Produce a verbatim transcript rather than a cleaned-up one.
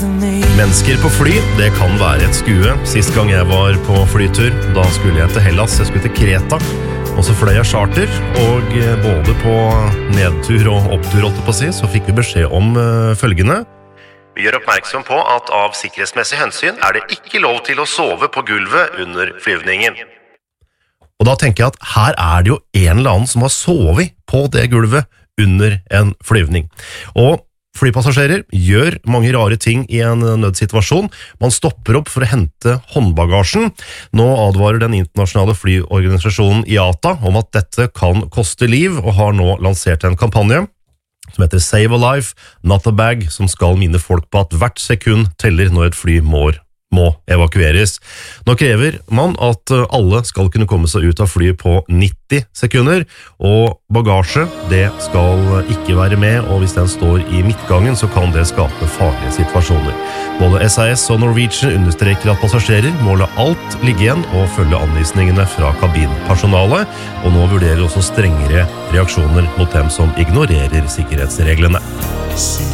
Mennesker på fly, det kan være et skue. Sist gang jeg var på flytur, da skulle jeg til Hellas, jeg skulle til Kreta. Og så fløy jeg charter, og både på nedtur og opptur, holdt jeg på å si, så fikk vi beskjed om uh, følgende. Vi gjør oppmerksom på at av sikkerhetsmessig hensyn er det ikke lov til å sove på gulvet under flyvningen. Og da tenker jeg at her er det jo en eller annen som har sovet på det gulvet under en flyvning. Og flypassasjerer gjør mange rare ting i en nødsituasjon. Man stopper opp for å hente håndbagasjen. Nå advarer den internasjonale flyorganisasjonen I A T A om at dette kan koste liv, og har nå lansert en kampanje som heter Save a Life, Not a Bag, som skal minne folk på at hvert sekund teller når et fly må må evakueres. Nå krever man at alle skal kunne komme seg ut av flyet på nitti sekunder, og bagasje, det skal ikke være med, og hvis den står I midtgangen, så kan det skape farlige situasjoner. Både S A S og Norwegian understreker at passasjerer må la alt ligge igjen og følge anvisningene fra kabinpersonalet, og nå vurderer også strengere reaksjoner mot dem som ignorerer sikkerhetsreglene.